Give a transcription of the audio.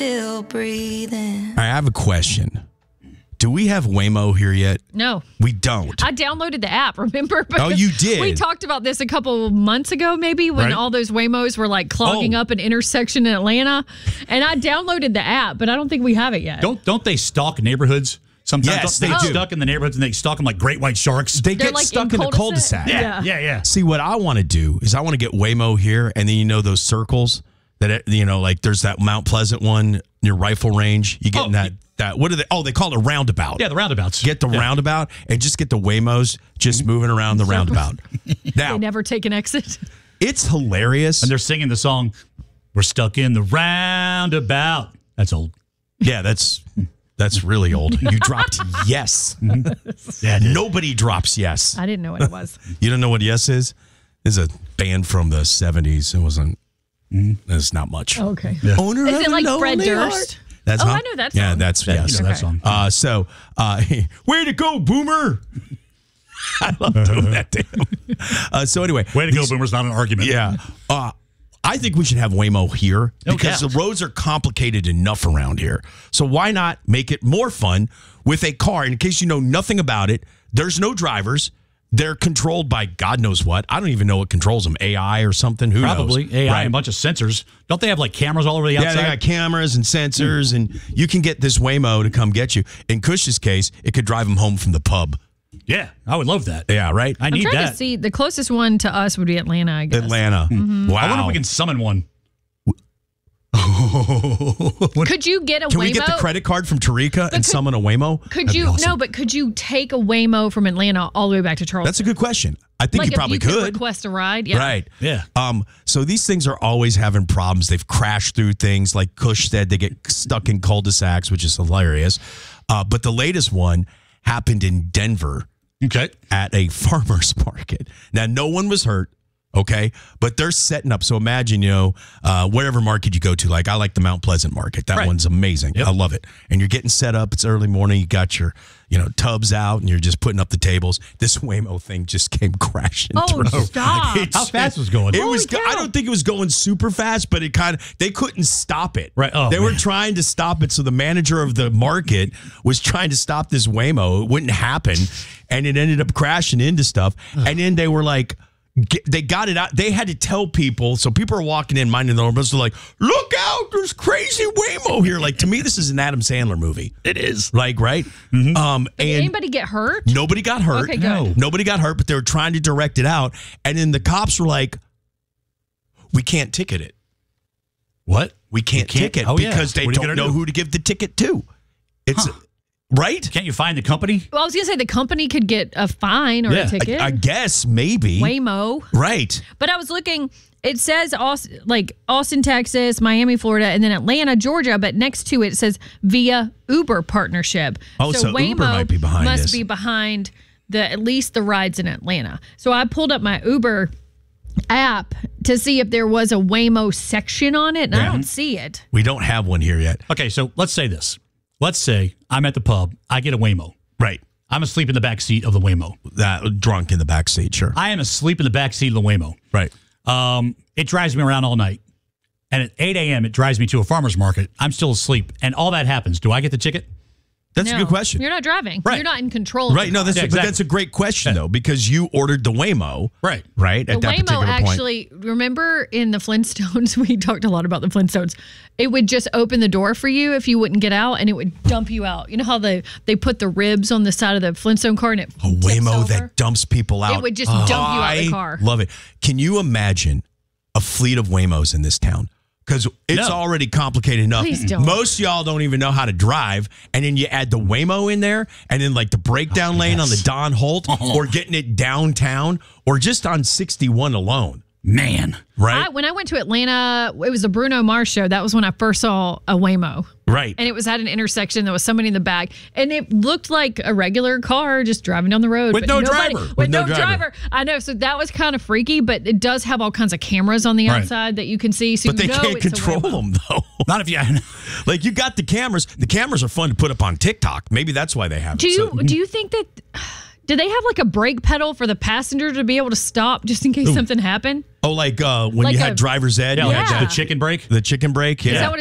still breathing. I have a question. Do we have Waymo here yet? No. We don't. I downloaded the app, remember? Oh, you did? We talked about this a couple months ago, maybe, when all those Waymos were like clogging up an intersection in Atlanta. And I downloaded the app, but I don't think we have it yet. Don't they stalk neighborhoods? Sometimes Yes, they they do. stuck in the neighborhoods and they stalk them like great white sharks. They They're get like stuck in in the cul-de-sac. Yeah. See, what I want to do is I want to get Waymo here, and then those circles that, like there's that Mount Pleasant one near rifle range. You get in that, what are they? Oh, they call it a roundabout. Yeah, the roundabouts. Get the roundabout and just get the Waymos just moving around the roundabout. Now, They never take an exit. it's hilarious. And they're singing the song, "We're stuck in the roundabout." That's old. Yeah, that's really old. You dropped yes. Yeah, Nobody drops yes. I didn't know what it was. You don't know what yes is? It's a band from the 70s. It wasn't. It's not much. Okay. Owner Is of it a like Fred lonely Durst? heart. That's Oh, I know that song. Yeah, that's yes. You know that song. So, way to go, Boomer! I love doing that to him. So anyway, Way to go, Boomer's not an argument. yeah. I think we should have Waymo here No because doubt. the roads are complicated enough around here. So why not make it more fun with a car? In case you know nothing about it, there's no drivers. They're controlled by God knows what. I don't even know what controls them. AI or something. Who Probably knows? AI Right. and a bunch of sensors. Don't they have like cameras all over the outside? Yeah, they got cameras and sensors, and you can get this Waymo to come get you. In Cush's case, it could drive him home from the pub. Yeah, I would love that. Yeah, right? I I'm need trying that. to see. The closest one to us would be Atlanta, I guess. Atlanta. Wow. I wonder if we can summon one. Could you get a Can Waymo? we get the credit card from Tarika and summon a Waymo? Could That'd be you awesome. no? But could you take a Waymo from Atlanta all the way back to Charleston? That's a good question. I think like you probably if you could. request a ride. Yeah. Right. Yeah. So these things are always having problems. They've crashed through things. Like Cush said, they get stuck in cul-de-sacs, which is hilarious. But the latest one happened in Denver Okay. at a farmer's market. Now, no one was hurt. Okay, but they're setting up. So imagine, whatever market you go to. Like I like the Mount Pleasant market. That one's amazing. Yep. I love it. And you're getting set up. It's early morning. You got your, tubs out, and you're just putting up the tables. This Waymo thing just came crashing Oh, through. stop. How fast was it going? It was. Holy cow. I don't think it was going super fast, but it they couldn't stop it. Right. Oh, they were man. trying to stop it. So the manager of the market was trying to stop this Waymo. It wouldn't happen, and it ended up crashing into stuff. And then they were like, they got it out. They had to tell people. So people are walking in, minding their own business. They're like, "Look out! There's crazy Waymo here." Like to me, this is an Adam Sandler movie. It is. Like right. Did And anybody get hurt? nobody got hurt. Okay, good. No. Nobody got hurt, but they were trying to direct it out. And then the cops were like, "We can't ticket it. What? We can't ticket Oh, yeah. because they What are you don't gonna know do? who to give the ticket to." It's right. Can't you find the company? Well, I was gonna say the company could get a fine or Yeah. a ticket. I guess maybe. Waymo. Right. But I was looking. It says Austin, Texas, Miami, Florida, and then Atlanta, Georgia. But next to it says via Uber partnership. Oh, so Uber might be behind must this. be behind at least the rides in Atlanta. So I pulled up my Uber app to see if there was a Waymo section on it, and I don't see it. We don't have one here yet. Okay, so let's say this. Let's say I'm at the pub. I get a Waymo. Right. I'm asleep in the back seat of the Waymo. Drunk in the back seat. Sure. I am asleep in the back seat of the Waymo. Right. It drives me around all night. And at 8 a.m., it drives me to a farmer's market. I'm still asleep. And all that happens. Do I get the ticket? That's a No, good question. You're not driving. Right. You're not in control of Right. the No, car. that's Yeah, but exactly. that's a great question though, because you ordered the Waymo. Right. Right. The At that Waymo particular point. actually, remember in the Flintstones, we talked a lot about the Flintstones. It would just open the door for you if you wouldn't get out, and it would dump you out. You know how they put the ribs on the side of the Flintstone car, and it A tips Waymo over? that dumps people out. It would just dump you out the I car. Love it. Can you imagine a fleet of Waymos in this town? Because it's No. already complicated enough. Please don't. Most of y'all don't even know how to drive. And then you add the Waymo in there, and then like the breakdown lane on the Don Holt, or getting it downtown, or just on 61 alone. Man. Right? When I went to Atlanta, it was the Bruno Mars show. That was when I first saw a Waymo. Right. And it was at an intersection. There was somebody in the back. And it looked like a regular car just driving down the road. With but no nobody- driver. With no driver. I know. So that was kind of freaky, but it does have all kinds of cameras on the Right. outside that you can see. So But they you know can't it's a control Waymo. them, though. Not if you. Like, you got the cameras. The cameras are fun to put up on TikTok. Maybe that's why they have Do it. you think that... Do they have like a brake pedal for the passenger to be able to stop just in case something happened? Oh, like when Like you a- had driver's ed? Yeah, you like had Yeah. the chicken break. the chicken break? Yeah. Is that what